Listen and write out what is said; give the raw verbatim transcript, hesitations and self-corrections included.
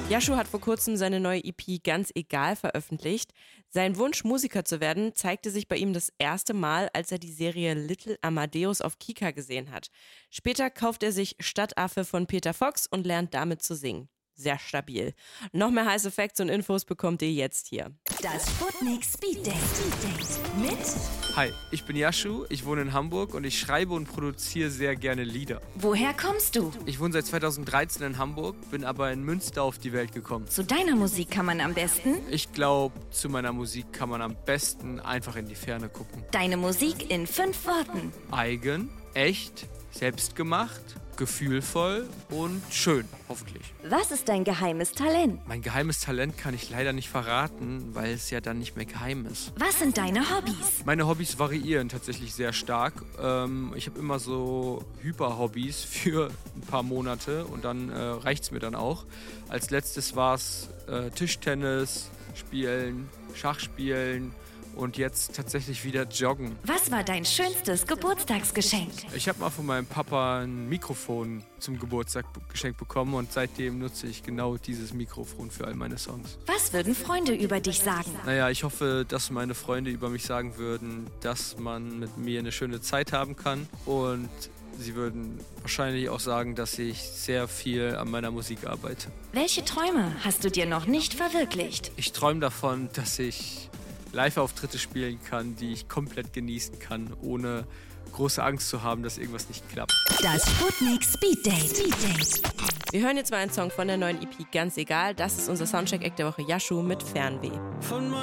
Yashu hat vor kurzem seine neue E P Ganz egal veröffentlicht. Sein Wunsch, Musiker zu werden, zeigte sich bei ihm das erste Mal, als er die Serie Little Amadeus auf Kika gesehen hat. Später kauft er sich Stadtaffe von Peter Fox und lernt damit zu singen. Sehr stabil. Noch mehr heiße Facts und Infos bekommt ihr jetzt hier. Das Sputnik Speed Date. Mit Hi, ich bin Yashu, ich wohne in Hamburg und ich schreibe und produziere sehr gerne Lieder. Woher kommst du? Ich wohne seit zweitausenddreizehn in Hamburg, bin aber in Münster auf die Welt gekommen. Zu deiner Musik kann man am besten Ich glaube, zu meiner Musik kann man am besten einfach in die Ferne gucken. deine Musik in fünf Worten. Eigen, echt, selbstgemacht, gefühlvoll und schön, hoffentlich. Was ist dein geheimes Talent? Mein geheimes Talent kann ich leider nicht verraten, weil es ja dann nicht mehr geheim ist. Was sind deine Hobbys? Meine Hobbys variieren tatsächlich sehr stark. Ähm, ich habe immer so Hyper-Hobbys für ein paar Monate und dann äh, reicht es mir dann auch. Als letztes war es äh, Tischtennis spielen, Schach spielen und jetzt tatsächlich wieder joggen. Was war dein schönstes Geburtstagsgeschenk? Ich habe mal von meinem Papa ein Mikrofon zum Geburtstag geschenkt bekommen und seitdem nutze ich genau dieses Mikrofon für all meine Songs. Was würden Freunde über dich sagen? Naja, ich hoffe, dass meine Freunde über mich sagen würden, dass man mit mir eine schöne Zeit haben kann und sie würden wahrscheinlich auch sagen, dass ich sehr viel an meiner Musik arbeite. Welche Träume hast du dir noch nicht verwirklicht? Ich träume davon, dass ich Live-Auftritte spielen kann, die ich komplett genießen kann, ohne große Angst zu haben, dass irgendwas nicht klappt. Das Sputnik Speed Date. Speed Date. Wir hören jetzt mal einen Song von der neuen E P Ganz egal. Das ist unser Soundcheck-Act der Woche, Yashu mit Fernweh.